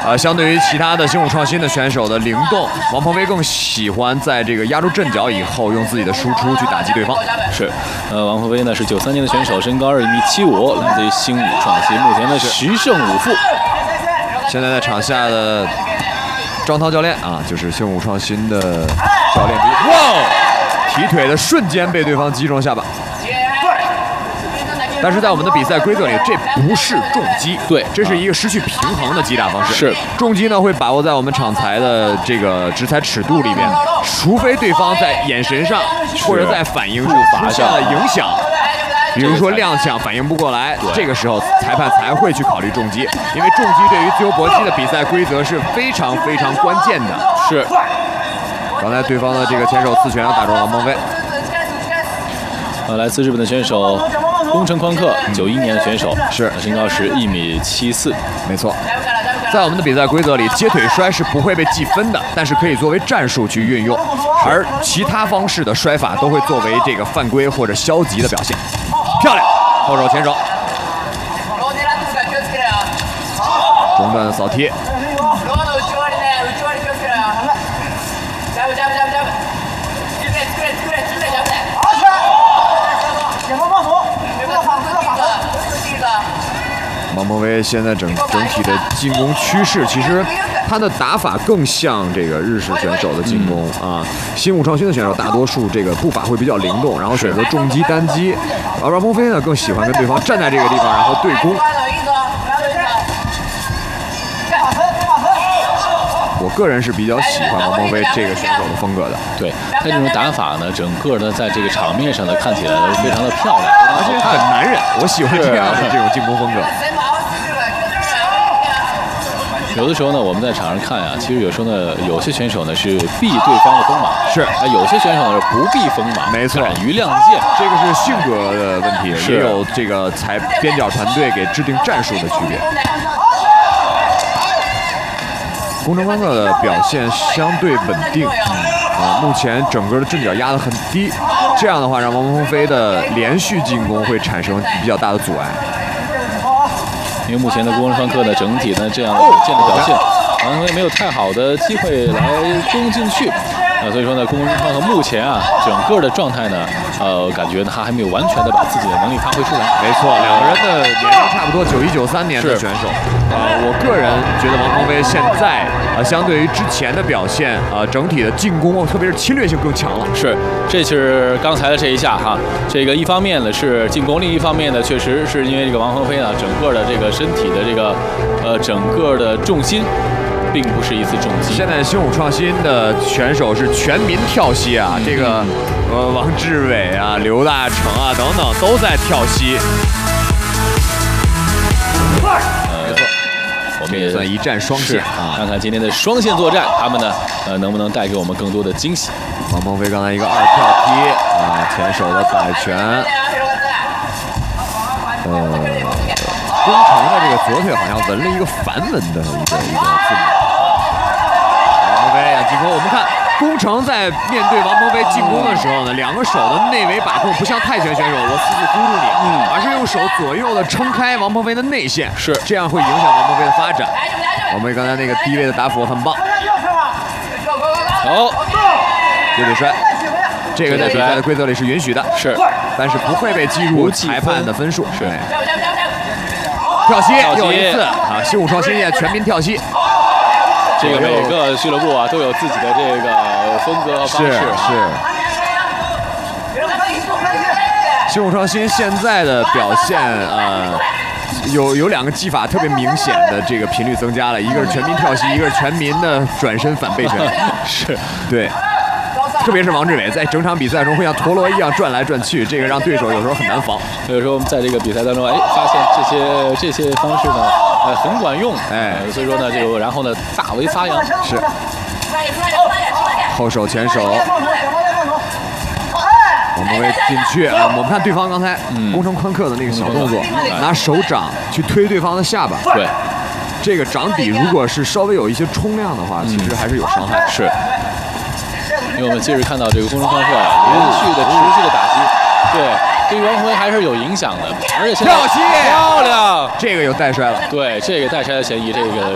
相对于其他的新武创新的选手的灵动，王鹏飞更喜欢在这个压住阵脚以后，用自己的输出去打击对方。 是，王鹏飞呢是93年的选手，身高2.75米，来自于新武创新，目前呢是10胜5负。 现在在场下的张涛教练啊，就是新武创新的教练。哇，提腿的瞬间被对方击中下巴。但是在我们的比赛规则里，这不是重击， 对， 这是一个失去平衡的击打方式。 是， 重击呢会把握在我们场裁的这个直裁尺度里边，除非对方在眼神上或者在反应上出现了影响，比如说踉跄反应不过来，这个时候裁判才会去考虑重击，因为重击对于自由搏击的比赛规则是非常非常关键的。 是， 刚才对方的这个前手刺拳打中了王鹏飞。 来自日本的选手宫城宽克，91年的选手， 是身高是1.74米， 没错。在我们的比赛规则里，接腿摔是不会被计分的，但是可以作为战术去运用，而其他方式的摔法都会作为这个犯规或者消极的表现。漂亮，后手前手，中段扫踢。王鹏飞现在整体的进攻趋势，其实他的打法更像这个日式选手的进攻啊。新武创新的选手大多数这个步伐会比较灵动，然后选择重击单击，而王鹏飞呢更喜欢跟对方站在这个地方，然后对攻。我个人是比较喜欢王鹏飞这个选手的风格的。 对，他这种打法呢，整个呢在这个场面上呢看起来都非常的漂亮， 而且很男人，我喜欢这样的这种进攻风格。 有的时候呢，我们在场上看啊，其实有时候呢，有些选手呢是避对方的锋芒， 是有些选手呢是不避锋芒， 没错， 敢于亮剑， 这个是性格的问题，也有这个边角团队给制定战术的区别。宫城宽克的表现相对稳定，目前整个的阵脚压得很低，这样的话让王鹏飞的连续进攻会产生比较大的阻碍。 因为目前的宫城宽克呢，整体呢这样的剑的表现，王鹏飞没有太好的机会来攻进去。所以说呢，宫城宽克目前啊，整个的状态呢，感觉他还没有完全的把自己的能力发挥出来。 没错，两个人的年龄差不多，91、93年的选手。我个人觉得王鹏飞现在相对于之前的表现，整体的进攻，特别是侵略性更强了。 是，这是刚才的这一下哈，这个一方面呢是进攻，另一方面呢确实是因为这个王鹏飞呢，整个的这个身体的这个整个的重心。并不是一次重击。 现在新武创新的选手是全民跳膝啊，这个王志伟啊、刘大成啊等等都在跳膝。没错，我们也算一战双线啊。 看看今天的双线作战，他们呢能不能带给我们更多的惊喜？ 王鹏飞刚才一个2跳踢啊，前手的摆拳。宫城的这个左腿好像纹了一个反吻的一个字母。王鹏飞进攻，我们看宫城在面对王鹏飞进攻的时候呢，两个手的内围把控不像泰拳选手我死死箍住你，而是用手左右的撑开王鹏飞的内线， 是这样会影响王鹏飞的发展。王鹏飞刚才那个低位的打斧很棒。 好， 接腿摔，这个在比赛的规则里是允许的， 是， 但是不会被计入裁判的分数。是。跳膝又一次啊！新武创新业全民跳膝， 这个每个俱乐部啊都有自己的这个风格和方式。 是。新武创新现在的表现有两个技法特别明显的这个频率增加了，一个是全民跳膝，一个是全民的转身反背拳。 是， 对。特别是王志伟在整场比赛中会像陀螺一样转来转去，这个让对手有时候很难防。 所以说我们在这个比赛当中，发现这些方式呢，很管用，所以说呢，就然后呢，大为发扬。 是。后手前手，我们会进去啊！我们看对方刚才宫城宽克的那个小动作，拿手掌去推对方的下巴。 对， 这个掌底如果是稍微有一些冲量的话，其实还是有伤害。 是。因为我们接着看到这个宫城宽克连续的持续的打击，对于王鹏飞还是有影响的，而且现在跳膝漂亮， 这个有带摔了， 对，这个带摔的嫌疑，这个